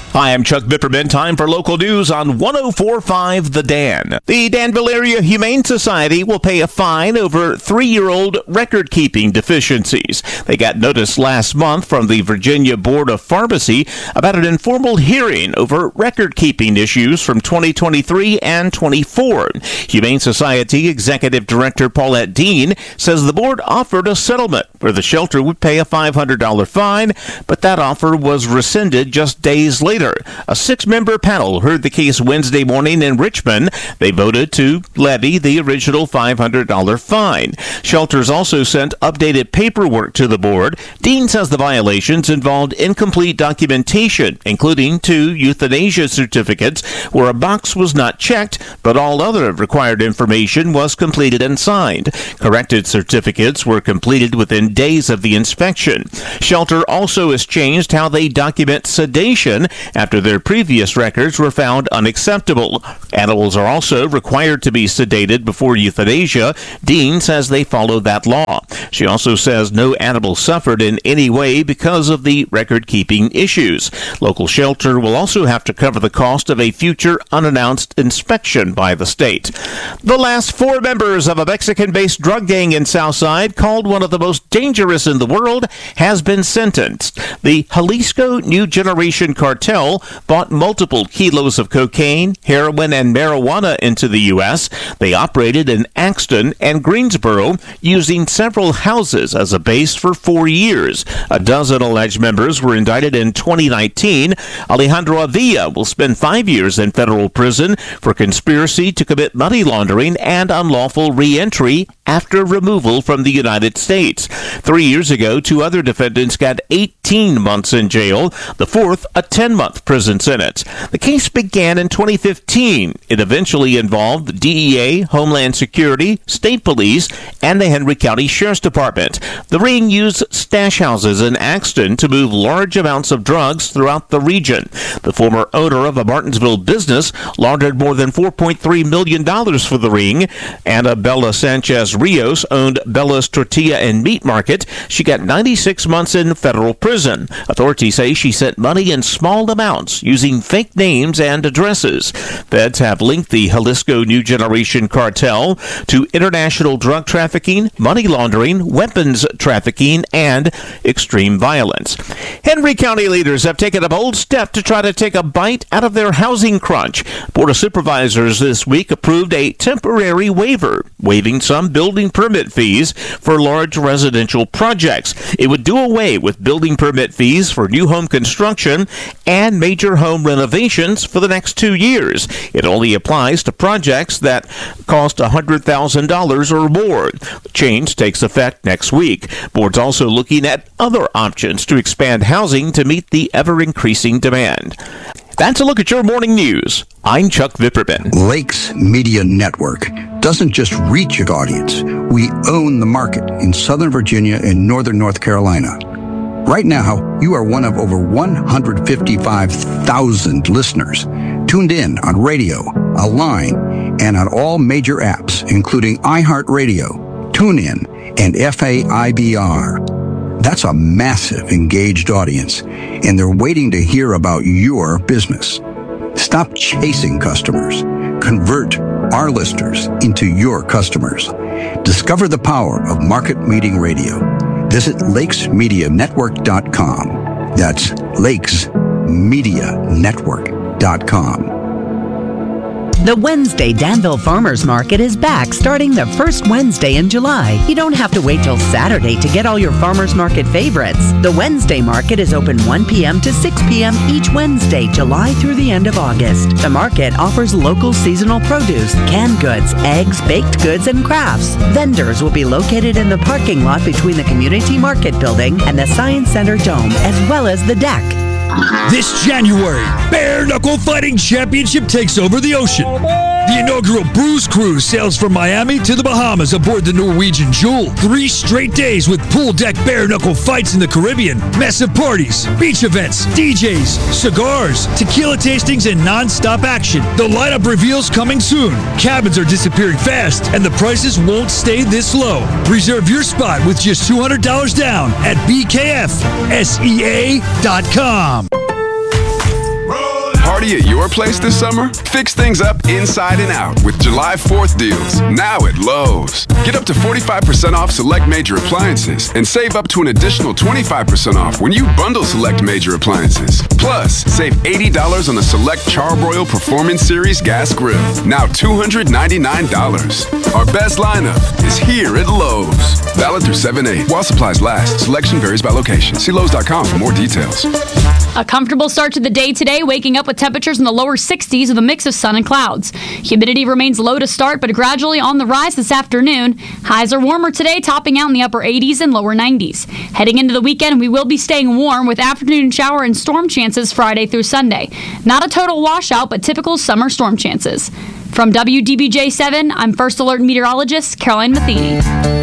Hi, I'm Chuck Bipperman. Time for local news on 104.5 The Dan. The Danville Area Humane Society will pay a fine over 3-year-old record-keeping deficiencies. They got notice last month from the Virginia Board of Pharmacy about an informal hearing over record-keeping issues from 2023 and 24. Humane Society Executive Director Paulette Dean says the board offered a settlement where the shelter would pay a $500 fine, but that offer was rescinded just days later. A 6-member panel heard the case Wednesday morning in Richmond. They voted to levy the original $500 fine. Shelters also sent updated paperwork to the board. Dean says the violations involved incomplete documentation, including 2 euthanasia certificates where a box was not checked, but all other required information was completed and signed. Corrected certificates were completed within days of the inspection. Shelter also has changed how they document sedation after their previous records were found unacceptable. Animals are also required to be sedated before euthanasia. Dean says they follow that law. She also says no animal suffered in any way because of the record-keeping issues. Local shelter will also have to cover the cost of a future unannounced inspection by the state. The last 4 members of a Mexican-based drug gang in Southside, called one of the most dangerous in the world, has been sentenced. The Jalisco New Generation Cartel bought multiple kilos of cocaine, heroin, and marijuana into the U.S. They operated in Axton and Greensboro, using several houses as a base for 4 years. A dozen alleged members were indicted in 2019. Alejandro Avila will spend 5 years in federal prison for conspiracy to commit money laundering and unlawful re-entry after removal from the United States. 3 years ago, 2 other defendants got 18 months in jail, the fourth a 10-month prison sentence. The case began in 2015. It eventually involved the DEA, Homeland Security, State Police, and the Henry County Sheriff's Department. The ring used stash houses in Axton to move large amounts of drugs throughout the region. The former owner of a Martinsville business laundered more than $4.3 million for the ring. Annabella Sanchez Rios owned Bella's Tortilla and Meat Market. She got 96 months in federal prison. Authorities say she sent money in small amounts using fake names and addresses. Feds have linked the Jalisco New Generation Cartel to international drug trafficking, money laundering, weapons trafficking, and extreme violence. Henry County leaders have taken a bold step to try to take a bite out of their housing crunch. Board of Supervisors this week approved a temporary waiver, waiving some building permit fees for large residential projects. It would do away with building permit fees for new home construction and major home renovations for the next 2 years. It only applies to projects that cost $100,000 or more. The change takes effect next week. Board's also looking at other options to expand housing to meet the ever-increasing demand. That's a look at your morning news. I'm Chuck Vipperman. Lakes Media Network doesn't just reach its audience. We own the market in Southern Virginia and Northern North Carolina. Right now, you are one of over 155,000 listeners tuned in on radio, online, and on all major apps, including iHeartRadio, TuneIn, and FAIBR. That's a massive engaged audience, and they're waiting to hear about your business. Stop chasing customers. Convert our listeners into your customers. Discover the power of market meeting radio. Visit lakesmedianetwork.com. That's lakesmedianetwork.com. The Wednesday Danville Farmers Market is back starting the first Wednesday in July. You don't have to wait till Saturday to get all your farmers market favorites. The Wednesday market is open 1 p.m. to 6 p.m. each Wednesday, July through the end of August. The market offers local seasonal produce, canned goods, eggs, baked goods, and crafts. Vendors will be located in the parking lot between the Community Market Building and the Science Center Dome, as well as the deck. This January, Bare Knuckle Fighting Championship takes over the ocean. The inaugural Bruise Cruise sails from Miami to the Bahamas aboard the Norwegian Jewel. 3 straight days with pool deck bare knuckle fights in the Caribbean, massive parties, beach events, DJs, cigars, tequila tastings, and non-stop action. The lineup reveals coming soon. Cabins are disappearing fast, and the prices won't stay this low. Reserve your spot with just $200 down at bkfsea.com. party at your place this summer? Fix things up inside and out with July 4th deals, now at Lowe's. Get up to 45% off select major appliances and save up to an additional 25% off when you bundle select major appliances. Plus, save $80 on a select Charbroil Performance Series gas grill, now $299. Our best lineup is here at Lowe's. Valid through 7/8 while supplies last. Selection varies by location. See Lowe's.com for more details. A comfortable start to the day today, waking up with temperatures in the lower 60s with a mix of sun and clouds. Humidity remains low to start, but gradually on the rise this afternoon. Highs are warmer today, topping out in the upper 80s and lower 90s. Heading into the weekend, we will be staying warm with afternoon shower and storm chances Friday through Sunday. Not a total washout, but typical summer storm chances. From WDBJ 7, I'm First Alert meteorologist Caroline Matheny.